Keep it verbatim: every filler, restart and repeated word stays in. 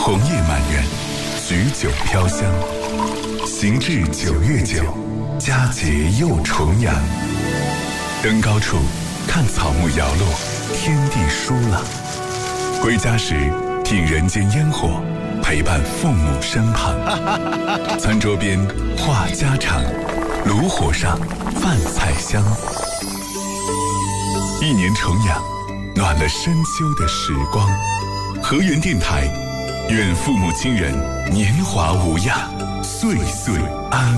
红叶满园，菊酒飘香。行至九月九，佳节又重阳。登高处看草木摇落，天地舒朗。归家时听人间烟火，陪伴父母身旁。餐桌边话家常，炉火上饭菜香。一年重阳，暖了深秋的时光。河源电台，愿父母亲人年华无恙，岁岁安